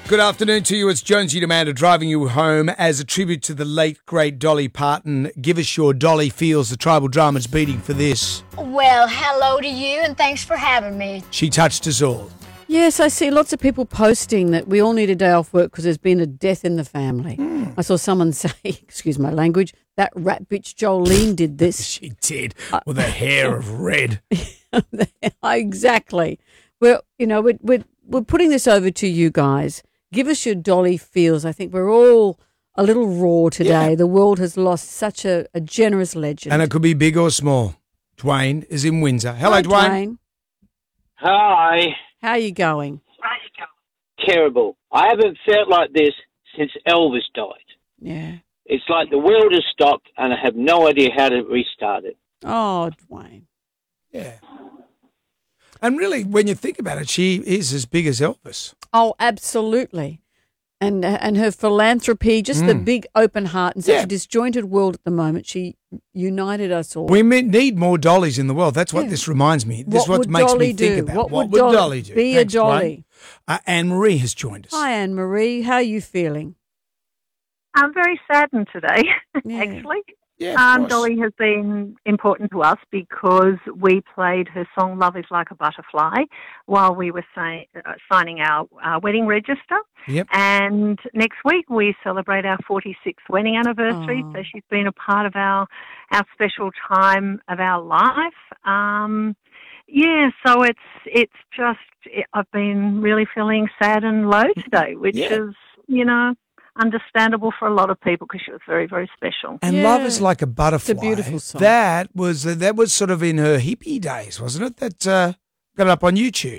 Good afternoon to you. It's Jonesy and Amanda driving you home as a tribute to the late, great Dolly Parton. Give us your Dolly feels. The tribal drama's beating for this. Well, hello to you, and thanks for having me. She touched us all. Yes, I see lots of people posting that we all need a day off work because there's been a death in the family. I saw someone say, excuse my language, that rat bitch Jolene did this. She did, with her hair of red. Exactly. We're putting this over to you guys. Give us your Dolly feels. I think we're all a little raw today. Yeah. The world has lost such a generous legend. And it could be big or small. Dwayne is in Windsor. Hello, Hi, Dwayne. Hi. How are you going? Terrible. I haven't felt like this since Elvis died. Yeah. It's like the world has stopped and I have no idea how to restart it. Oh, Dwayne. Yeah. And really, when you think about it, she is as big as Elvis. Oh, absolutely. And her philanthropy, just the big open heart in such a disjointed world at the moment. She united us all. We need more Dollies in the world. That's what this reminds me. This is what makes me think about What would Dolly do. Be Thanks, a Dolly. Anne-Marie has joined us. Hi, Anne-Marie. How are you feeling? I'm very saddened today, Yeah. actually. Yeah, of course. Dolly has been important to us because we played her song Love is Like a Butterfly while we were signing our wedding register. Yep. And next week we celebrate our 46th wedding anniversary, so she's been a part of our special time of our life. So it's just, I've been really feeling sad and low today, which is, understandable for a lot of people because she was very, very special. And Love is Like a Butterfly. It's a beautiful song. That was sort of in her hippie days, wasn't it? That got it up on YouTube.